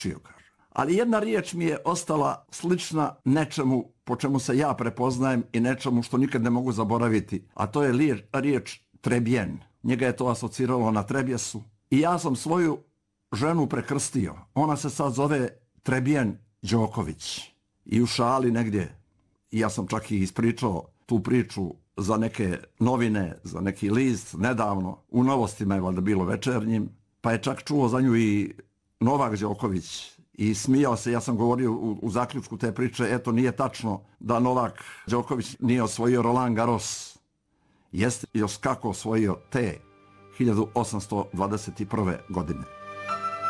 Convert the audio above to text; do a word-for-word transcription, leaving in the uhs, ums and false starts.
Čiokar. Ali jedna riječ mi je ostala slična nečemu po čemu se ja prepoznajem i nečemu što nikad ne mogu zaboraviti, a to je riječ, riječ Trebjen. Njega je to asociralo na Trebjesu. I ja sam svoju ženu prekrstio. Ona se sad zove Trebjen Đoković. I u šali negdje, ja sam čak i ispričao tu priču za neke novine, za neki list nedavno, u Novostima je valjda bilo večernjim, pa je čak čuo za nju i Novak Đoković i smijao se. Ja sam govorio u, u zaključku te priče, eto nije tačno da Novak Đoković nije osvojio Roland Garros. Jeste još kako osvojio te hiljadu osamsto dvadeset prve. godine.